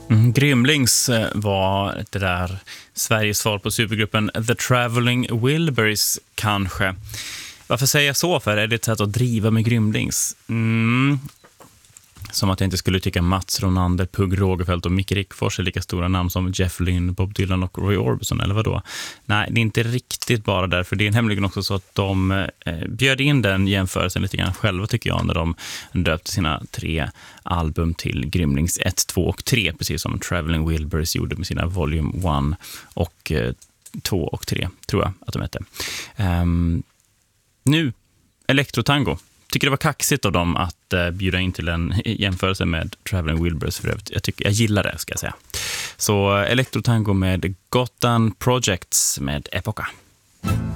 Grymlings var det där Sveriges svar på supergruppen The Traveling Wilburys kanske. Varför säger jag så? För är det ett sätt att driva med Grymlings? Som att jag inte skulle tycka Mats Ronander, Pugh Rogefeldt och Micke Rickfors är lika stora namn som Jeff Lynne, Bob Dylan och Roy Orbison, eller vadå? Nej, det är inte riktigt bara därför. Det är nämligen också så att de bjöd in den jämförelsen lite grann själva, tycker jag, när de döpte sina 3 album till Grymlings 1, 2 och 3, precis som Traveling Wilburys gjorde med sina Volume 1 och 2 och 3, tror jag att de hette. Nu, Elektrotango. Tycker det var kaxigt av dem att bjuda in till en jämförelse med Traveling Wilburys för övrigt. Jag gillar det, ska jag säga. Så Elektrotango med Gotham Projects med Epoca.